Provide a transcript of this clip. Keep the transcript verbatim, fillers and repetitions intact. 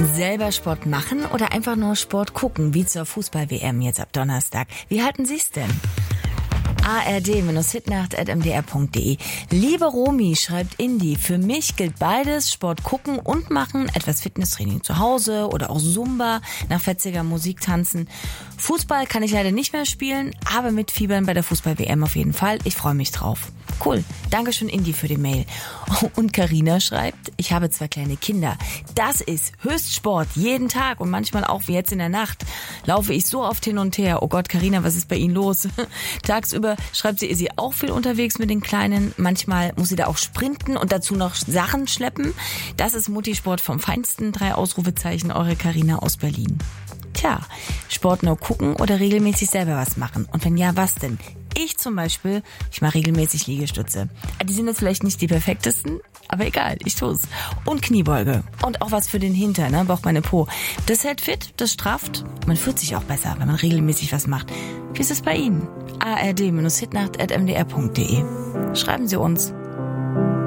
Selber Sport machen oder einfach nur Sport gucken, wie zur Fußball-W M jetzt ab Donnerstag? Wie halten Sie es denn? A R D Hitnacht at m d r punkt d e. Liebe Romi, schreibt Indy, für mich gilt beides, Sport gucken und machen, etwas Fitnesstraining zu Hause oder auch Zumba, nach fetziger Musik tanzen. Fußball kann ich leider nicht mehr spielen, aber mitfiebern bei der Fußball-W M auf jeden Fall. Ich freue mich drauf. Cool. Dankeschön, Indy, für die Mail. Und Carina schreibt, ich habe zwei kleine Kinder. Das ist Höchstsport, jeden Tag und manchmal auch wie jetzt in der Nacht. Laufe ich so oft hin und her. Oh Gott, Carina, was ist bei Ihnen los? Tagsüber schreibt sie, ist sie auch viel unterwegs mit den Kleinen. Manchmal muss sie da auch sprinten und dazu noch Sachen schleppen. Das ist Muttisport vom Feinsten. Drei Ausrufezeichen, eure Carina aus Berlin. Tja, Sport nur gucken oder regelmäßig selber was machen? Und wenn ja, was denn? Ich zum Beispiel, ich mache regelmäßig Liegestütze. Die sind jetzt vielleicht nicht die perfektesten, aber egal, ich tu's. Und Kniebeuge. Und auch was für den Hintern, ne? Bauch, meine Po. Das hält fit, das strafft. Man fühlt sich auch besser, wenn man regelmäßig was macht. Wie ist es bei Ihnen? A R D Hitnacht at m d r punkt d e. Schreiben Sie uns.